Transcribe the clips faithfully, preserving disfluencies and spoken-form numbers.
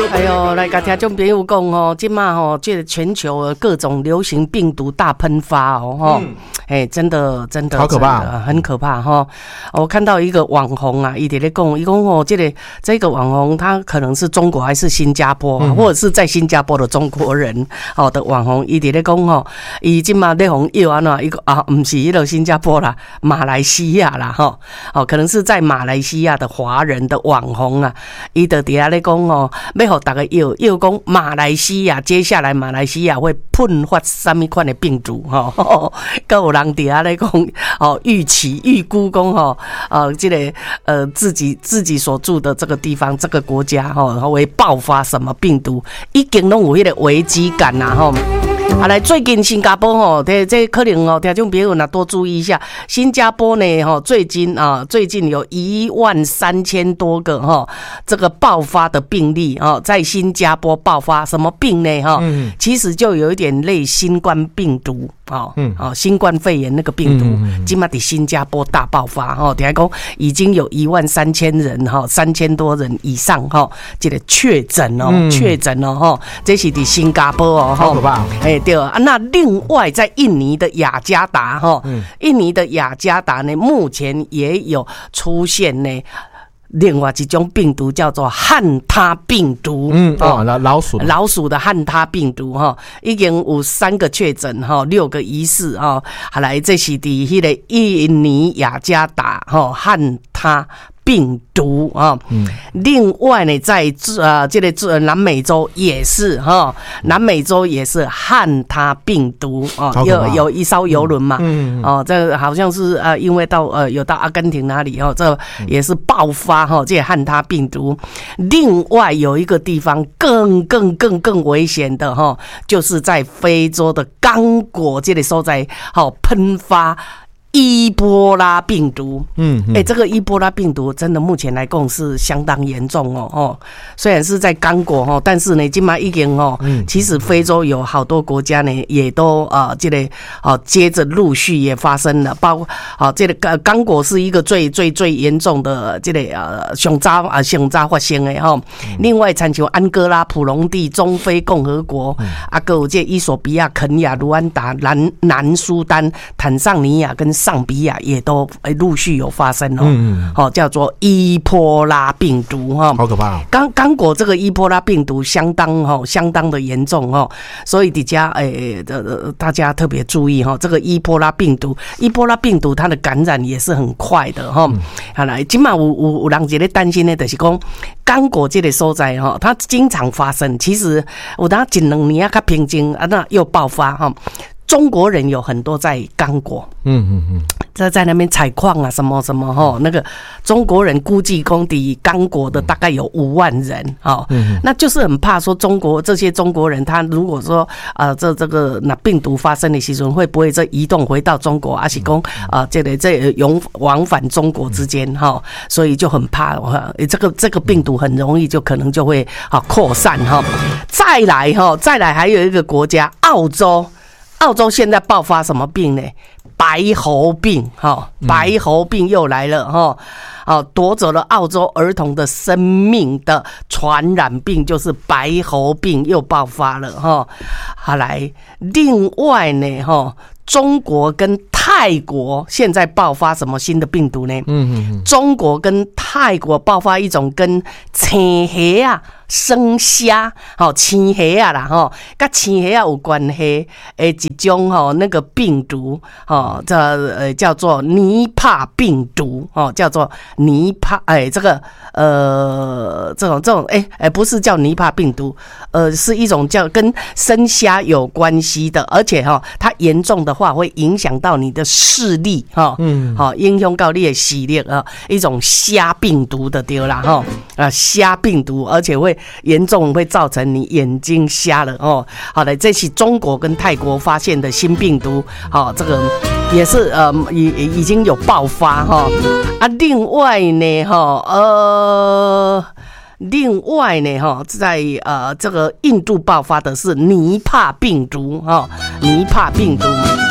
哎呦，来甲听众朋友讲哦，即马吼，这个全球各种流行病毒大喷发哦，哈、嗯，哎、欸，真的真的好可怕， 很可怕哈。我看到一个网红啊，伊在咧讲，伊讲哦，这个这个网红他可能是中国还是新加坡，嗯、或者是在新加坡的中国人哦的网红，伊在咧讲哦，伊即马咧红药安怎一个啊，不是迄个新加坡啦，马来西亚啦哈，哦，可能是在马来西亚的华人的网红啊，伊就伫遐咧讲哦，要互大家药药讲马来西亚，接下来马来西亚会喷发什么款的病毒哈？哦，跟有人底下来讲哦，预期预估讲哈，呃，这个呃自己自己所住的这个地方这个国家哈，会爆发什么病毒，已经拢有迄个危机感呐哈。啊，来最近新加坡吼，这这可能哦，听众朋友呢多注意一下，新加坡呢哈，最近啊，最近有一万三千多个哈，这个爆发的病例啊，在新加坡爆发什么病呢哈？嗯、其实就有一点类新冠病毒哦，嗯，哦，新冠肺炎那个病毒，今嘛在新加坡大爆发哈，听讲已经有一万三千人哈，三千多人以上哈，这个确诊哦，确诊哦哈，这是在新加坡哦， 好可怕， 哎。对啊，那另外在印尼的雅加达哈，嗯、印尼的雅加达呢，目前也有出现呢。另外一种病毒叫做汉他病毒， 嗯，哦，老鼠老鼠的汉他病毒哈，已经有三个确诊哈，六个疑似哈，好来这是伫迄个印尼雅加达哈汉他病毒啊，嗯、另外呢，在呃这个南美洲也是哈，南美洲也是汉他病毒啊，有有一艘游轮嘛，嗯嗯、哦，这好像是呃，因为到呃有到阿根廷哪里哦，这也是爆发哈，这汉他病毒。另外有一个地方更更更更危险的哈，就是在非洲的刚果这里所在，好喷发。伊波拉病毒，嗯，哎、欸，这个伊波拉病毒真的目前来讲是相当严重哦，哦，虽然是在刚果哦，但是呢，今嘛已经哦，嗯，其实非洲有好多国家呢，也都啊、呃，这个啊，接着陆续也发生了，包括啊，这个刚果是一个最最最严重的这个呃，上早啊，上早发生的哈、哦。另外，参像安哥拉、普隆地、中非共和国，嗯、啊，还有这伊索比亚、肯亚、卢安达、南南苏丹、坦桑尼亚跟上比亚也都陆续有发生哦，嗯、哦，叫做伊波拉病毒哈， 好可怕、哦。 刚刚果这个伊波拉病毒相当哈，相当的严重哦，所以底下诶呃大家特别注意哈，这个伊波拉病毒，伊波拉病毒它的感染也是很快的哈。好来，今嘛有有有人一个担心的，就是讲刚果这个所在哈，它经常发生，其实有当一两年啊较平静啊，那又爆发哈。中国人有很多在刚果，嗯嗯嗯，在在那边采矿啊，什么什么哈，那个中国人估计公底刚果的大概有五万人哦，嗯、那就是很怕说中国这些中国人，他如果说呃这这个那病毒发生的时候，会不会再移动回到中国，还是讲啊这个这永往返中国之间哈，所以就很怕哈，这个这个病毒很容易就可能就会啊扩散哈。再来哈，再来还有一个国家澳洲。澳洲现在爆发什么病呢？白喉病，哈，白喉病又来了，哈，哦，夺走了澳洲儿童的生命的传染病就是白喉病又爆发了，哈。好来，另外呢，哈，中国跟泰国现在爆发什么新的病毒呢？嗯嗯嗯，中国跟泰国爆发一种跟青虾啊。生虾，吼青虾啊啦，吼，跟青虾有关系诶，一种吼那个病毒，吼，这呃叫做尼帕病毒，哦，叫做尼帕，哎，这个呃这种这种，哎哎，不是叫尼帕病毒，呃，是一种叫跟生虾有关系的，而且哈，它严重的话会影响到你的视力，哈，嗯，好，影响到你的视力啊，一种虾病毒的对啦，哈，啊虾病毒，而且会。严重会造成你眼睛瞎了哦。好的，这是中国跟泰国发现的新病毒，好、哦，这个也是呃已已经有爆发哈、哦、啊。另外呢哈呃。另外呢，哈，在呃这个印度爆发的是尼帕病毒，哈，尼帕病毒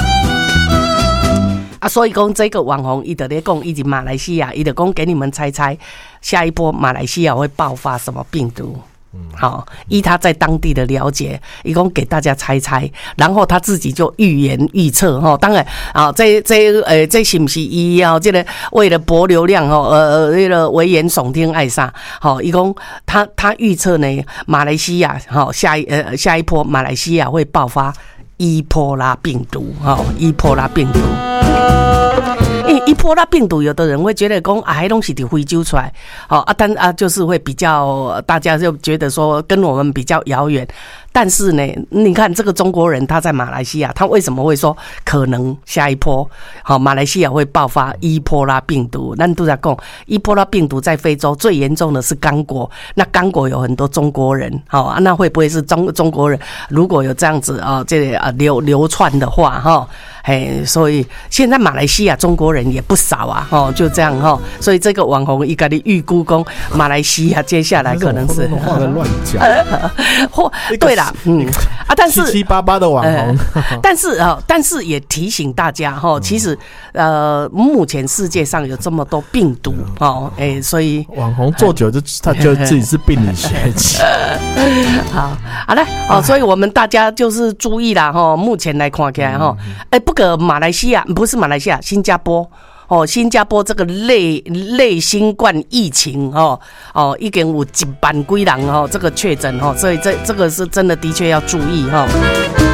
啊，所以讲这个网红伊就在讲，以及马来西亚，伊就讲给你们猜猜，下一波马来西亚会爆发什么病毒？ 好，依他在当地的了解，一共给大家猜猜，然后他自己就预言预测哈。当然啊，这这呃，这是不是伊啊？这个为了博流量哦，呃，为了危言耸听爱啥？好，一共他他预测呢，马来西亚好下一呃下一波马来西亚会爆发伊波拉病毒哈，伊波拉病毒。因为伊波拉病毒，有的人会觉得讲啊，迄东西伫非洲出来，好啊，但啊就是会比较，大家就觉得说跟我们比较遥远。但是呢，你看这个中国人他在马来西亚，他为什么会说可能下一波好马来西亚会爆发伊波拉病毒？咱都在讲伊波拉病毒在非洲最严重的是刚果，那刚果有很多中国人，好啊，那会不会是中中国人？如果有这样子啊，这个啊流流窜的话，哈。哎，所以现在马来西亚中国人也不少啊，哦，就这样哈，所以这个网红一个的预估讲马来西亚接下来可能是话在乱讲， 或对啦，嗯啊，但是七七八八的网红， 呃、但是啊、呃，但是也提醒大家哈，其实呃，目前世界上有这么多病毒哦，哎，所以网红做久就他就自己是病理学家， 好，好嘞，哦，所以我们大家就是注意啦哈，目前来看起来哈，哎不。个马来西亚不是马来西亚，新加坡哦，新加坡这个类类新冠疫情哦哦，已经有一万几人哦，这个确诊哦，所以这这个是真的的确要注意哈。